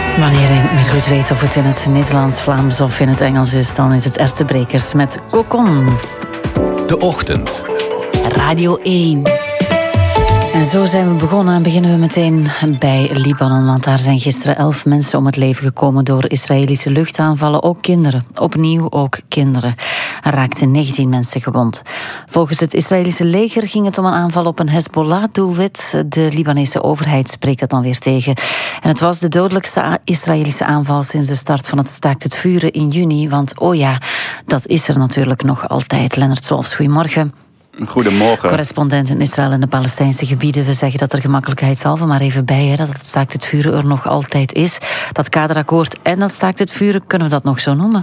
Wanneer je niet meer goed weet of het in het Nederlands, Vlaams of in het Engels is, dan is het Erwtenbrekers met Cocon. De Ochtend. Radio 1. En zo zijn we begonnen en beginnen we meteen bij Libanon. Want daar zijn gisteren 11 mensen om het leven gekomen door Israëlische luchtaanvallen. Ook kinderen. Opnieuw ook kinderen. Er raakten 19 mensen gewond. Volgens het Israëlische leger ging het om een aanval op een Hezbollah-doelwit. De Libanese overheid spreekt dat dan weer tegen. En het was de dodelijkste Israëlische aanval sinds de start van het staakt het vuren in juni. Want oh ja, dat is er natuurlijk nog altijd. Lennart Solfs, goedemorgen. Goedemorgen. Correspondent in Israël en de Palestijnse gebieden. We zeggen dat er gemakkelijkheidshalve maar even bij, hè, dat het staakt het vuren er nog altijd is. Dat kaderakkoord en dat staakt het vuren, kunnen we dat nog zo noemen?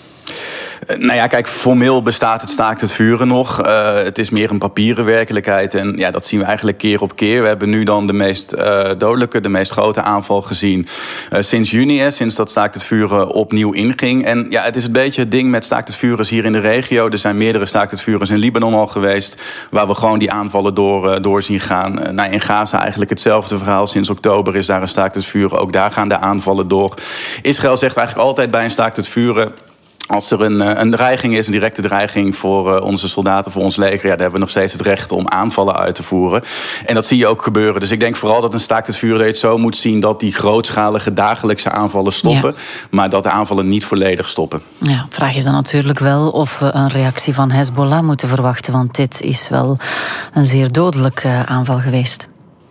Nou ja, kijk, formeel bestaat het staakt het vuren nog. Het is meer een papieren werkelijkheid. En ja, dat zien we eigenlijk keer op keer. We hebben nu dan de meest dodelijke, de meest grote aanval gezien sinds juni. Sinds dat staakt het vuren opnieuw inging. En ja, het is een beetje het ding met staakt het vuren hier in de regio. Er zijn meerdere staakt het vuren in Libanon al geweest, waar we gewoon die aanvallen door zien gaan. In Gaza eigenlijk hetzelfde verhaal. Sinds oktober is daar een staakt het vuren. Ook daar gaan de aanvallen door. Israël zegt eigenlijk altijd bij een staakt het vuren, als er een dreiging is, een directe dreiging voor onze soldaten, voor ons leger, ja, daar hebben we nog steeds het recht om aanvallen uit te voeren. En dat zie je ook gebeuren. Dus ik denk vooral dat een staakt het vuren het zo moet zien dat die grootschalige dagelijkse aanvallen stoppen, maar dat de aanvallen niet volledig stoppen. Ja, vraag is dan natuurlijk wel of we een reactie van Hezbollah moeten verwachten, want dit is wel een zeer dodelijke aanval geweest.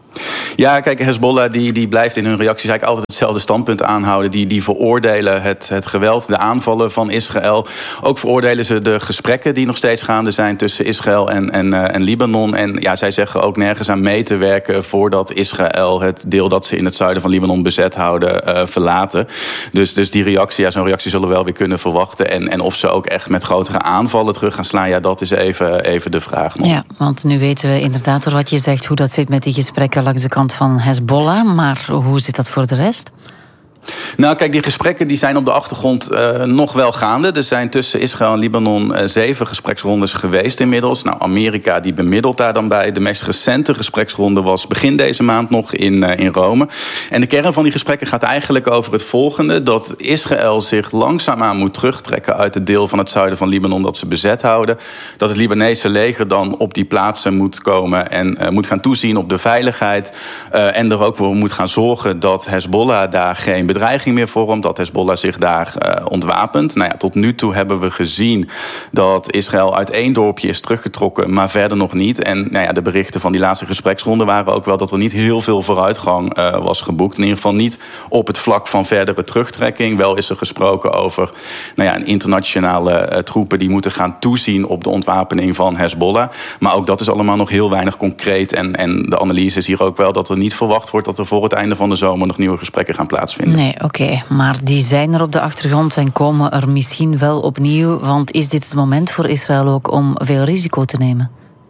Ja, kijk, Hezbollah die blijft in hun reacties eigenlijk altijd hetzelfde standpunt aanhouden. Die veroordelen het geweld, de aanvallen van Israël. Ook veroordelen ze de gesprekken die nog steeds gaande zijn tussen Israël en Libanon. En ja, zij zeggen ook nergens aan mee te werken voordat Israël het deel dat ze in het zuiden van Libanon bezet houden verlaten. Dus die reactie, ja, zo'n reactie zullen we wel weer kunnen verwachten. En of ze ook echt met grotere aanvallen terug gaan slaan, ja, dat is even de vraag nog. Ja, want nu weten we inderdaad door wat je zegt hoe dat zit met die gesprekken langs de kant van Hezbollah, maar hoe zit dat voor de rest? Nou, kijk, die gesprekken die zijn op de achtergrond nog wel gaande. Er zijn tussen Israël en Libanon 7 gespreksrondes geweest inmiddels. Nou, Amerika die bemiddelt daar dan bij. De meest recente gespreksronde was begin deze maand nog in Rome. En de kern van die gesprekken gaat eigenlijk over het volgende: dat Israël zich langzaamaan moet terugtrekken uit het deel van het zuiden van Libanon dat ze bezet houden. Dat het Libanese leger dan op die plaatsen moet komen en moet gaan toezien op de veiligheid. En er ook voor moet gaan zorgen dat Hezbollah daar geen bedreiging meer vormt, dat Hezbollah zich daar ontwapent. Nou ja, tot nu toe hebben we gezien dat Israël uit 1 dorpje is teruggetrokken, maar verder nog niet. En nou ja, de berichten van die laatste gespreksronde waren ook wel dat er niet heel veel vooruitgang was geboekt. In ieder geval niet op het vlak van verdere terugtrekking. Wel is er gesproken over een internationale troepen die moeten gaan toezien op de ontwapening van Hezbollah. Maar ook dat is allemaal nog heel weinig concreet. En de analyse is hier ook wel dat er niet verwacht wordt dat er voor het einde van de zomer nog nieuwe gesprekken gaan plaatsvinden. Nee, oké, maar die zijn er op de achtergrond en komen er misschien wel opnieuw. Want is dit het moment voor Israël ook om veel risico te nemen?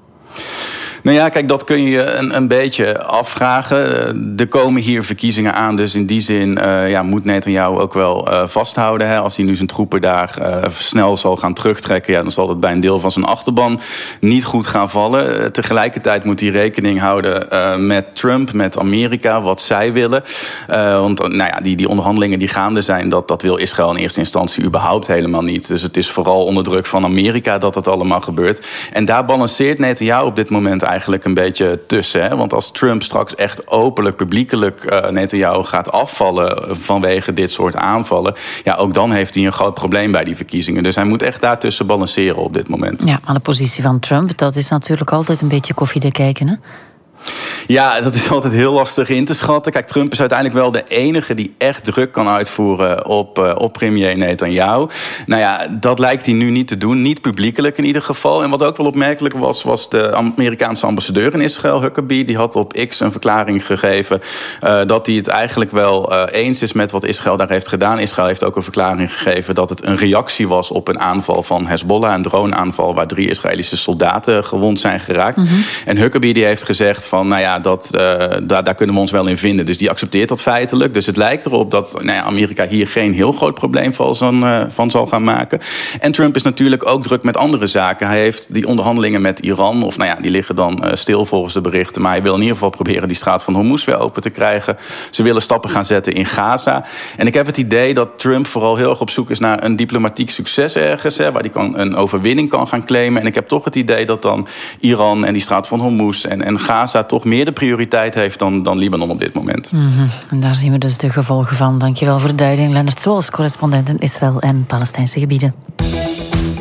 Nou ja, kijk, dat kun je een beetje afvragen. Er komen hier verkiezingen aan, dus in die zin moet Netanyahu ook wel vasthouden. Hè. Als hij nu zijn troepen daar snel zal gaan terugtrekken, dan zal dat bij een deel van zijn achterban niet goed gaan vallen. Tegelijkertijd moet hij rekening houden met Trump, met Amerika, wat zij willen. Want die onderhandelingen die gaande zijn, dat wil Israël in eerste instantie überhaupt helemaal niet. Dus het is vooral onder druk van Amerika dat dat allemaal gebeurt. En daar balanceert Netanyahu op dit moment eigenlijk een beetje tussen. Hè? Want als Trump straks echt openlijk, publiekelijk Netanyahu gaat afvallen vanwege dit soort aanvallen, ja, ook dan heeft hij een groot probleem bij die verkiezingen. Dus hij moet echt daartussen balanceren op dit moment. Ja, maar de positie van Trump, dat is natuurlijk altijd een beetje koffiedik kijken, hè? Ja, dat is altijd heel lastig in te schatten. Kijk, Trump is uiteindelijk wel de enige die echt druk kan uitvoeren op premier Netanyahu. Nou ja, dat lijkt hij nu niet te doen. Niet publiekelijk in ieder geval. En wat ook wel opmerkelijk was de Amerikaanse ambassadeur in Israël, Huckabee. Die had op X een verklaring gegeven dat hij het eigenlijk wel eens is met wat Israël daar heeft gedaan. Israël heeft ook een verklaring gegeven dat het een reactie was op een aanval van Hezbollah, een droneaanval waar 3 Israëlische soldaten gewond zijn geraakt. Mm-hmm. En Huckabee die heeft gezegd van, daar kunnen we ons wel in vinden. Dus die accepteert dat feitelijk. Dus het lijkt erop dat Amerika hier geen heel groot probleem van zal gaan maken. En Trump is natuurlijk ook druk met andere zaken. Hij heeft die onderhandelingen met Iran, die liggen dan stil volgens de berichten. Maar hij wil in ieder geval proberen die straat van Hormuz weer open te krijgen. Ze willen stappen gaan zetten in Gaza. En ik heb het idee dat Trump vooral heel erg op zoek is naar een diplomatiek succes ergens, waar hij een overwinning kan gaan claimen. En ik heb toch het idee dat dan Iran en die straat van Hormuz en Gaza toch meer de prioriteit heeft dan Libanon op dit moment. Mm-hmm. En daar zien we dus de gevolgen van. Dankjewel voor de duiding, Lennart Swals, correspondent in Israël en Palestijnse gebieden.